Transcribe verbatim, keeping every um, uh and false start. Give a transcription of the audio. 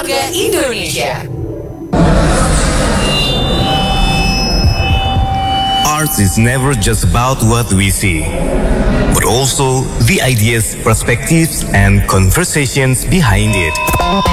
Keluarga Indonesia. Art is never just about what we see, but also the ideas, perspectives, and conversations behind it.